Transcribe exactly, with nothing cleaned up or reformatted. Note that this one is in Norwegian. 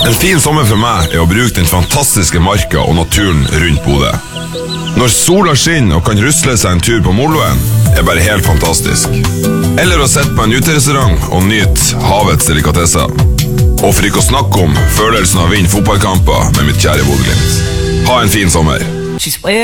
En fin sommer for meg er å bruke den fantastiske marka og naturen rundt Bodø. Når sola skinner og kan rusle seg en tur på Moloen, er bare helt fantastisk. Eller å sette på en uterestaurant og nyte havets delikatesser. Og for ikke å snakke om følelsen av å vinne fotballkamper med mitt kjære Bodø-Glimt. Ha en fin sommer. She's way